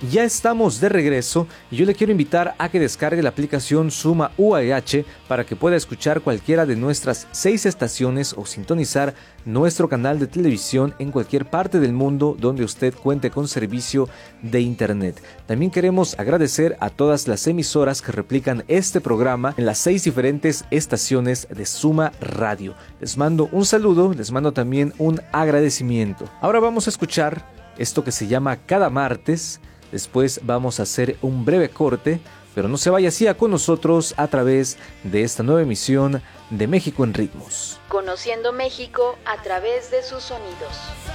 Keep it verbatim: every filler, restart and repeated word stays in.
Ya estamos de regreso y yo le quiero invitar a que descargue la aplicación Suma U A H para que pueda escuchar cualquiera de nuestras seis estaciones o sintonizar nuestro canal de televisión en cualquier parte del mundo donde usted cuente con servicio de internet. También queremos agradecer a todas las emisoras que replican este programa en las seis diferentes estaciones de Suma Radio. Les mando un saludo, les mando también un agradecimiento. Ahora vamos a escuchar esto que se llama Cada Martes. Después vamos a hacer un breve corte, pero no se vaya así con nosotros a través de esta nueva emisión de México en Ritmos. Conociendo México a través de sus sonidos.